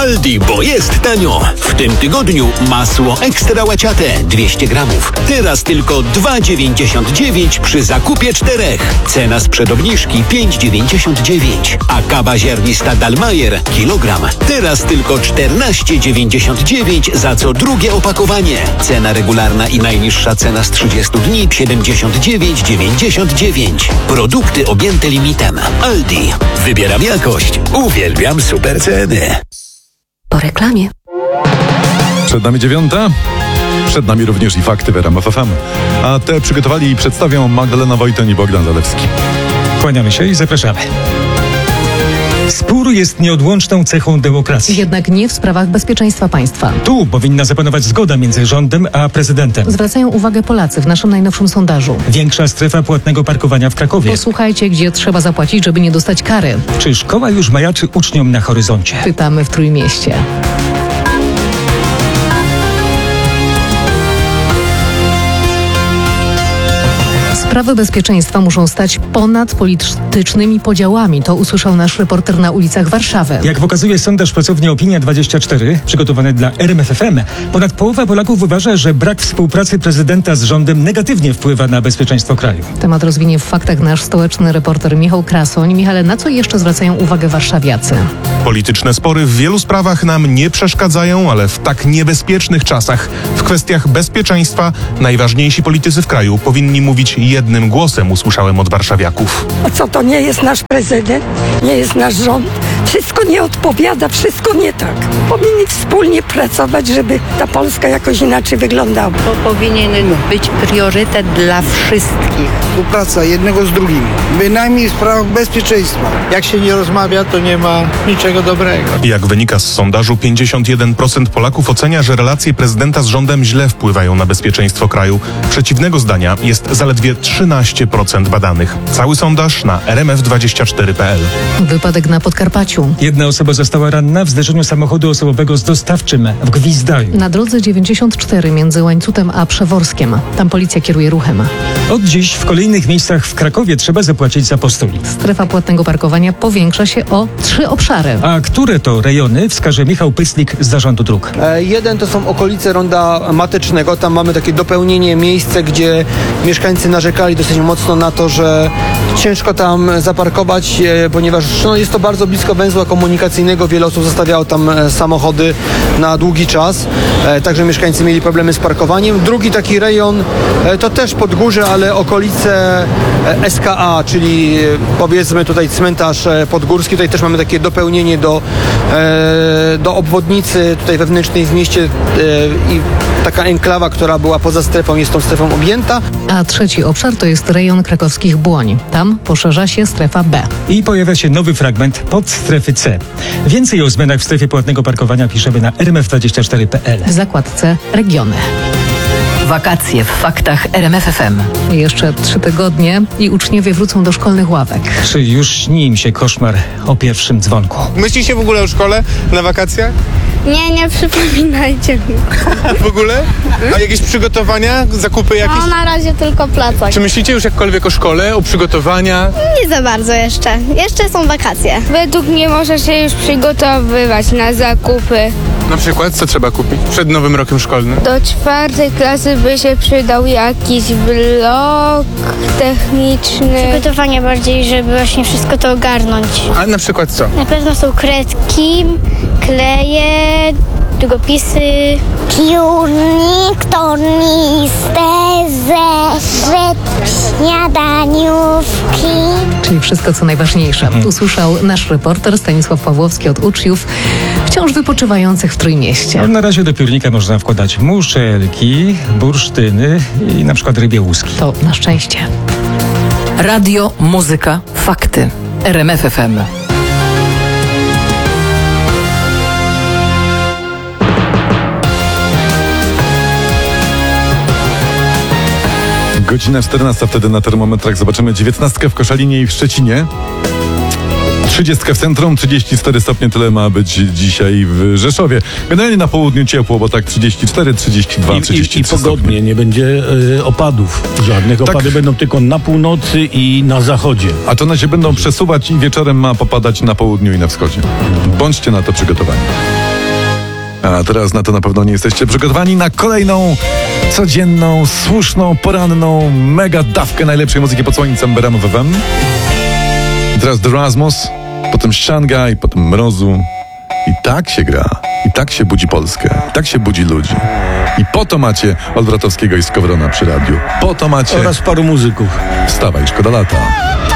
Aldi, bo jest tanio. W tym tygodniu masło ekstra łaciate 200 gramów. Teraz tylko 2,99 przy zakupie 4. Cena sprzed obniżki 5,99. A kawa ziarnista Dalmajer kilogram. Teraz tylko 14,99 za co drugie opakowanie. Cena regularna i najniższa cena z 30 dni 79,99. Produkty objęte limitem. Aldi. Wybieram jakość. Uwielbiam super ceny. Po reklamie. Przed nami 9. Przed nami również i fakty w RMF FM. A te przygotowali i przedstawią Magdalena Wojton i Bogdan Zalewski. Kłaniamy się i zapraszamy. Spór jest nieodłączną cechą demokracji. Jednak nie w sprawach bezpieczeństwa państwa. Tu powinna zapanować zgoda między rządem a prezydentem. Zwracają uwagę Polacy w naszym najnowszym sondażu. Większa strefa płatnego parkowania w Krakowie. Posłuchajcie, gdzie trzeba zapłacić, żeby nie dostać kary. Czy szkoła już majaczy uczniom na horyzoncie? Pytamy w Trójmieście. Sprawy bezpieczeństwa muszą stać ponad politycznymi podziałami. To usłyszał nasz reporter na ulicach Warszawy. Jak pokazuje sondaż pracowni Opinia24, przygotowany dla RMF FM, ponad połowa Polaków uważa, że brak współpracy prezydenta z rządem negatywnie wpływa na bezpieczeństwo kraju. Temat rozwinie w faktach nasz stołeczny reporter Michał Krasoń. Michale, na co jeszcze zwracają uwagę warszawiacy? Polityczne spory w wielu sprawach nam nie przeszkadzają, ale w tak niebezpiecznych czasach, w kwestiach bezpieczeństwa, najważniejsi politycy w kraju powinni mówić jednym głosem, usłyszałem od warszawiaków. A co, to nie jest nasz prezydent? Nie jest nasz rząd? Wszystko nie odpowiada, wszystko nie tak. Powinni wspólnie pracować, żeby ta Polska jakoś inaczej wyglądała. To powinien być priorytet dla wszystkich. Współpraca jednego z drugim, bynajmniej w sprawach bezpieczeństwa. Jak się nie rozmawia, to nie ma niczego dobrego. Jak wynika z sondażu, 51% Polaków ocenia, że relacje prezydenta z rządem źle wpływają na bezpieczeństwo kraju. Przeciwnego zdania jest zaledwie 13% badanych. Cały sondaż na rmf24.pl. Wypadek na Podkarpaciu. Jedna osoba została ranna w zderzeniu samochodu osobowego z dostawczym w Gwizdaju. Na drodze 94 między Łańcutem a Przeworskiem. Tam policja kieruje ruchem. Od dziś w kolejnych miejscach w Krakowie trzeba zapłacić za postulit. Strefa płatnego parkowania powiększa się o 3 obszary. A które to rejony wskaże Michał Pyslik z Zarządu Dróg. Jeden to są okolice Ronda Matecznego. Tam mamy takie dopełnienie, miejsce, gdzie mieszkańcy narzekali dosyć mocno na to, że ciężko tam zaparkować, ponieważ jest to bardzo blisko węzła komunikacyjnego. Wiele osób zostawiało tam samochody na długi czas. Także mieszkańcy mieli problemy z parkowaniem. Drugi taki rejon to też Podgórze, ale okolice SKA, czyli powiedzmy tutaj cmentarz podgórski. Tutaj też mamy takie dopełnienie do obwodnicy tutaj wewnętrznej w mieście i taka enklawa, która była poza strefą, jest tą strefą objęta. A trzeci obszar to jest rejon krakowskich Błoń. Tam poszerza się strefa B. I pojawia się nowy fragment pod strefy C. Więcej o zmianach w strefie płatnego parkowania piszemy na rmf24.pl. W zakładce Regiony. Wakacje w faktach RMF FM. Jeszcze 3 tygodnie i uczniowie wrócą do szkolnych ławek. Czy już śni im się koszmar o pierwszym dzwonku? Myślicie w ogóle o szkole na wakacjach? Nie przypominajcie mi. W ogóle? A jakieś przygotowania, zakupy jakieś? No na razie tylko placak. Czy myślicie już jakkolwiek o szkole, o przygotowania? Nie za bardzo jeszcze. Jeszcze są wakacje. Według mnie może się już przygotowywać na zakupy. Na przykład, co trzeba kupić przed nowym rokiem szkolnym? Do 4. klasy by się przydał jakiś blok techniczny. Przygotowanie bardziej, żeby właśnie wszystko to ogarnąć. A na przykład co? Na pewno są kredki, kleje, długopisy. Piórnik, tornister, zeszyt, śniadaniówki. Czyli wszystko, co najważniejsze. Usłyszał nasz reporter Stanisław Pawłowski od uczniów wciąż wypoczywających w Trójmieście. Na razie do piórnika można wkładać muszelki, bursztyny i na przykład rybie łuski. To na szczęście. Radio, muzyka, fakty. RMF FM. Godzina 14 wtedy na termometrach. Zobaczymy 19 w Koszalinie i w Szczecinie. 30 w centrum, 34 stopnie, tyle ma być dzisiaj w Rzeszowie. Generalnie na południu ciepło, bo tak 34, 32, 33 I pogodnie, nie będzie opadów żadnych. Opady będą tylko na północy i na zachodzie. A to one się będą przesuwać i wieczorem ma popadać na południu i na wschodzie. Bądźcie na to przygotowani. A teraz na to na pewno nie jesteście przygotowani, na kolejną codzienną, słuszną, poranną mega dawkę najlepszej muzyki pod słońcem RMF FM. Teraz The Rasmus, potem Szangaj, potem Mrozu. I tak się gra, i tak się budzi Polskę, i tak się budzi ludzi. I po to macie Olbratowskiego i Skowrona przy radiu. Po to macie... Oraz paru muzyków. Wstawaj, szkoda lata.